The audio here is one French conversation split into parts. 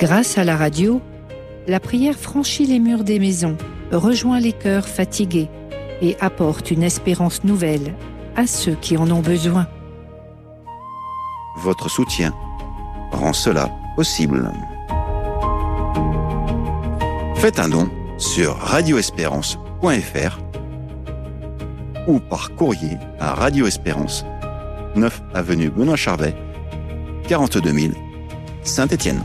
Grâce à la radio, la prière franchit les murs des maisons, rejoint les cœurs fatigués et apporte une espérance nouvelle à ceux qui en ont besoin. Votre soutien rend cela possible. Faites un don sur radioespérance.fr ou par courrier à Radio Espérance, 9 avenue Benoît Charvet, 42 000, Saint-Étienne.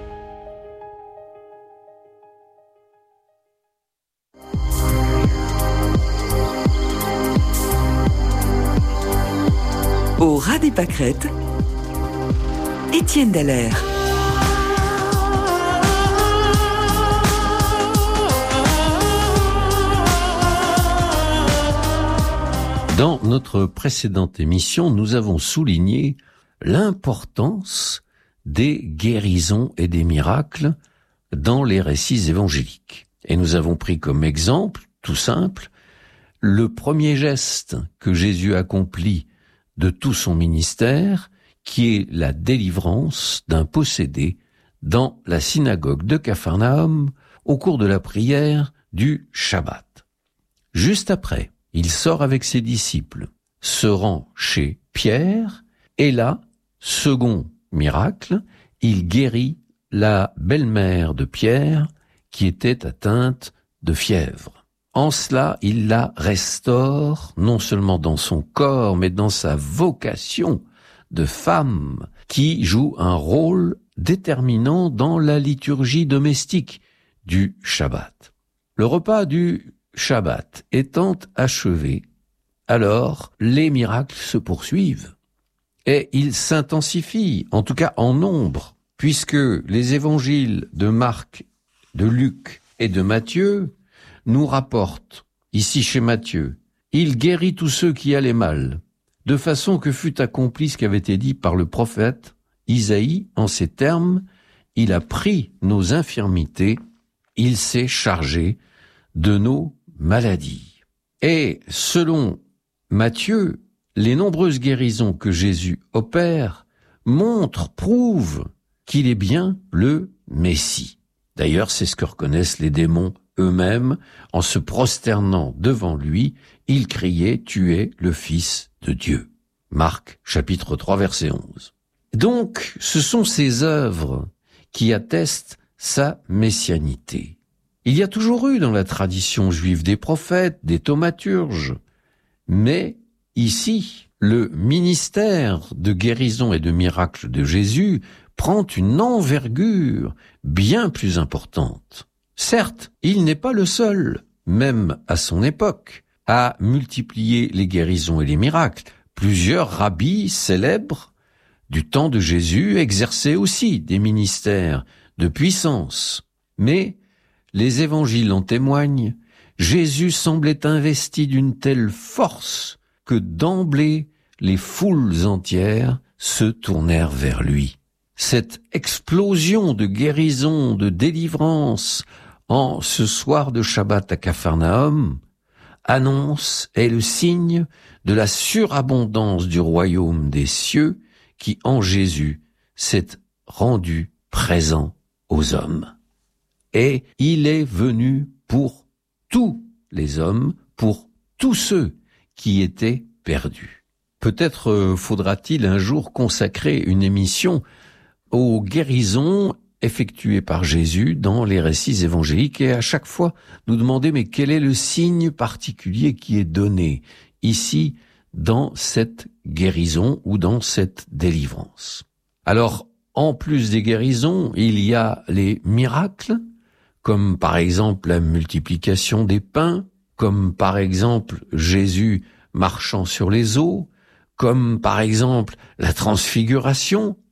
Au ras des pâquerettes, Étienne Dallaire. Dans notre précédente émission, nous avons souligné l'importance des guérisons et des miracles dans les récits évangéliques. Et nous avons pris comme exemple, tout simple, le premier geste que Jésus accomplit de tout son ministère, qui est la délivrance d'un possédé dans la synagogue de Capharnaüm au cours de la prière du Shabbat. Juste après, il sort avec ses disciples, se rend chez Pierre, et là, second miracle, il guérit la belle-mère de Pierre qui était atteinte de fièvre. En cela, il la restaure, non seulement dans son corps, mais dans sa vocation de femme, qui joue un rôle déterminant dans la liturgie domestique du Shabbat. Le repas du Shabbat étant achevé, alors les miracles se poursuivent et ils s'intensifient, en tout cas en nombre, puisque les évangiles de Marc, de Luc et de Matthieu nous rapportent, ici chez Matthieu, il guérit tous ceux qui allaient mal, de façon que fut accompli ce qui avait été dit par le prophète Isaïe en ces termes, il a pris nos infirmités, il s'est chargé de nos maladies. Et selon Matthieu, les nombreuses guérisons que Jésus opère prouvent qu'il est bien le Messie. D'ailleurs, c'est ce que reconnaissent les démons eux-mêmes en se prosternant devant lui. Ils criaient « Tu es le Fils de Dieu ». Marc, chapitre 3, verset 11. Donc, ce sont ces œuvres qui attestent sa messianité. Il y a toujours eu dans la tradition juive des prophètes, des thaumaturges, mais ici, le ministère de guérison et de miracle de Jésus prend une envergure bien plus importante. Certes, il n'est pas le seul, même à son époque, à multiplier les guérisons et les miracles. Plusieurs rabbis célèbres du temps de Jésus exerçaient aussi des ministères de puissance. Mais les évangiles en témoignent, Jésus semblait investi d'une telle force que d'emblée les foules entières se tournèrent vers lui. Cette explosion de guérison, de délivrance en ce soir de Shabbat à Capharnaüm est le signe de la surabondance du royaume des cieux qui, en Jésus, s'est rendu présent aux hommes. Et il est venu pour tous les hommes, pour tous ceux qui étaient perdus. Peut-être faudra-t-il un jour consacrer une émission aux guérisons effectuées par Jésus dans les récits évangéliques et à chaque fois nous demander mais quel est le signe particulier qui est donné ici dans cette guérison ou dans cette délivrance. Alors, en plus des guérisons, il y a les miracles, comme par exemple la multiplication des pains, comme par exemple Jésus marchant sur les eaux, comme par exemple la transfiguration